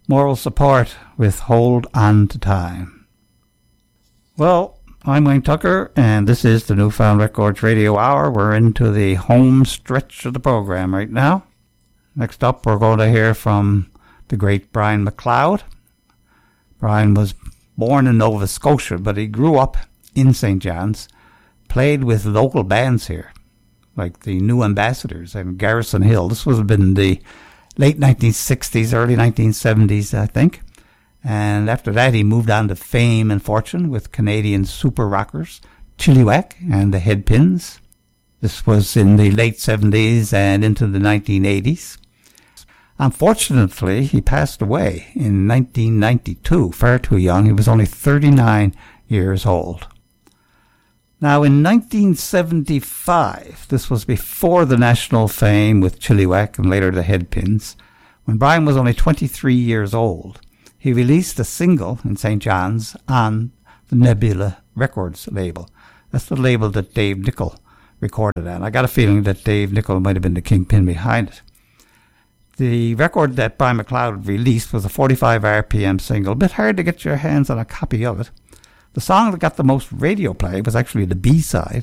Moral Support with Hold On to Time. Well, I'm Wayne Tucker, and this is the Newfound Records Radio Hour. We're into the home stretch of the program right now. Next up, we're going to hear from the great Brian McLeod. Brian was born in Nova Scotia, but he grew up in St. John's, played with local bands here, like the New Ambassadors and Garrison Hill. This would have been the late 1960s, early 1970s, I think. And after that, he moved on to fame and fortune with Canadian super rockers, Chilliwack and the Headpins. This was in the late 70s and into the 1980s. Unfortunately, he passed away in 1992, far too young. He was only 39 years old. Now, in 1975, this was before the national fame with Chilliwack and later the Headpins, when Brian was only 23 years old, he released a single in St. John's on the Nebula Records label. That's the label that Dave Nicol recorded on. I got a feeling that Dave Nicol might have been the kingpin behind it. The record that Brian McLeod released was a 45 RPM single. A bit hard to get your hands on a copy of it. The song that got the most radio play was actually the B-side,